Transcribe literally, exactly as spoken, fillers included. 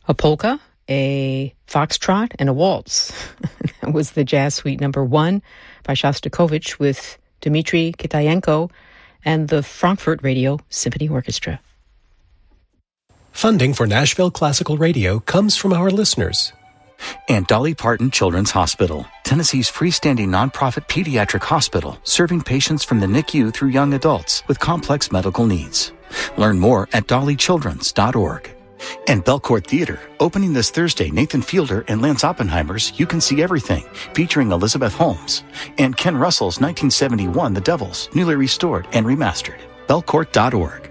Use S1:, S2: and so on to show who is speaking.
S1: a polka, a foxtrot, and a waltz. That was the Jazz Suite number one by Shostakovich with Dmitri Kitayenko and the Frankfurt Radio Symphony Orchestra.
S2: Funding for Nashville Classical Radio comes from our listeners.
S3: And Dolly Parton Children's Hospital, Tennessee's freestanding nonprofit pediatric hospital, serving patients from the N I C U through young adults with complex medical needs. Learn more at dolly childrens dot org. And Belcourt Theater, opening this Thursday, Nathan Fielder and Lance Oppenheimer's You Can See Everything, featuring Elizabeth Holmes, and Ken Russell's nineteen seventy-one The Devils, newly restored and remastered. belcourt dot org.